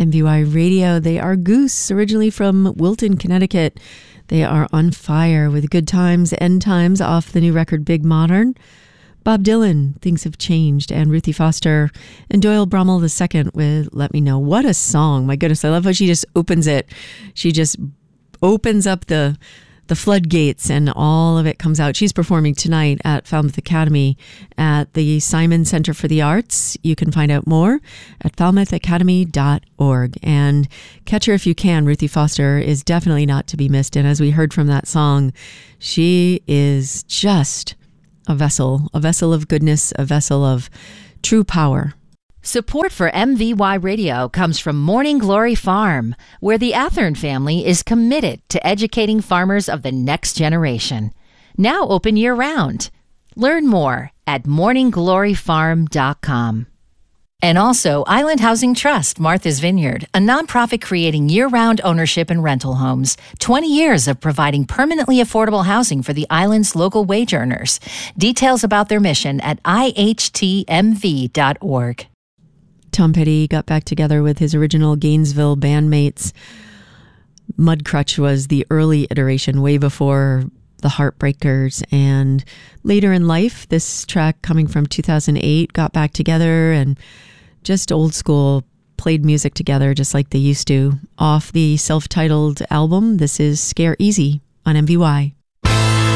MVY Radio. They are Goose, originally from Wilton, Connecticut. They are on fire with Good Times, End Times off the new record Big Modern. Bob Dylan, Things Have Changed, and Ruthie Foster and Doyle Brummel II with Let Me Know. What a song. My goodness, I love how she just opens it. She just opens up the floodgates and all of it comes out. She's performing tonight at Falmouth Academy at the Simon Center for the Arts. You can find out more at falmouthacademy.org. And catch her if you can. Ruthie Foster is definitely not to be missed. And as we heard from that song, she is just a vessel of goodness, a vessel of true power. Support for MVY Radio comes from Morning Glory Farm, where the Athern family is committed to educating farmers of the next generation. Now open year-round. Learn more at morninggloryfarm.com. And also Island Housing Trust, Martha's Vineyard, a nonprofit creating year-round ownership and rental homes. 20 years of providing permanently affordable housing for the island's local wage earners. Details about their mission at ihtmv.org. Tom Petty got back together with his original Gainesville bandmates. Mudcrutch was the early iteration, way before the Heartbreakers. And later in life, this track coming from 2008, got back together and just old school, played music together just like they used to. Off the self-titled album, this is Scare Easy on MVY.